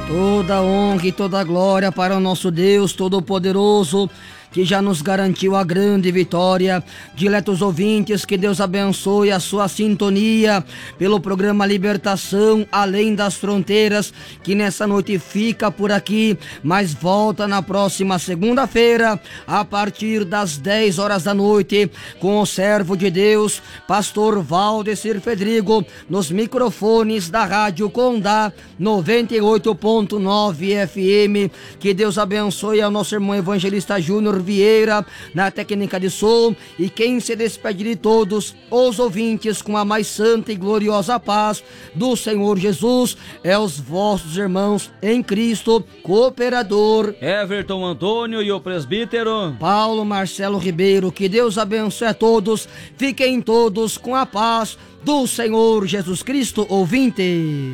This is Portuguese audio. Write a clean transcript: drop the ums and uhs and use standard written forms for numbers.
Toda honra e toda glória para o nosso Deus Todo-Poderoso, que já nos garantiu a grande vitória. Diletos ouvintes, que Deus abençoe a sua sintonia pelo programa Libertação Além das Fronteiras, que nessa noite fica por aqui, mas volta na próxima segunda-feira, a partir das 10 horas da noite, com o servo de Deus, pastor Valdecir Fedrigo, nos microfones da Rádio Condá 98.9 FM. Que Deus abençoe ao nosso irmão evangelista Júnior Vieira na técnica de som, e quem se despede de todos os ouvintes com a mais santa e gloriosa paz do Senhor Jesus é os vossos irmãos em Cristo, cooperador Everton Antônio e o presbítero Paulo Marcelo Ribeiro. Que Deus abençoe a todos, fiquem todos com a paz do Senhor Jesus Cristo, ouvinte.